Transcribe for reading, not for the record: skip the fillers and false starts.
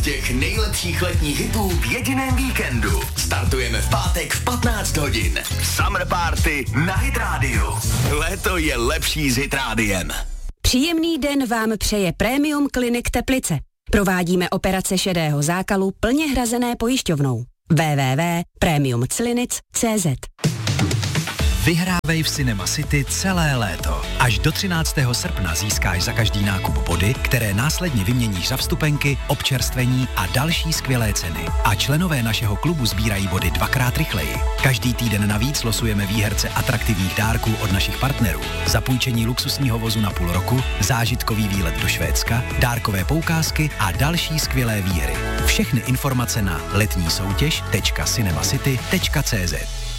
Těch nejlepších letních hitů v jediném víkendu. Startujeme v pátek v 15 hodin. Summer Party na Hit Radio. Léto je lepší s Hit Rádiem. Příjemný den vám přeje Premium Clinic Teplice. Provádíme operace šedého zákalu plně hrazené pojišťovnou. www.premiumclinic.cz. Vyhrávej v Cinema City celé léto. Až do 13. srpna získáš za každý nákup body, které následně vyměníš za vstupenky, občerstvení a další skvělé ceny. A členové našeho klubu sbírají body 2x rychleji. Každý týden navíc losujeme výherce atraktivních dárků od našich partnerů. Zapůjčení luxusního vozu na půl roku, zážitkový výlet do Švédska, dárkové poukázky a další skvělé výhry. Všechny informace na letní soutěž.cinemacity.cz.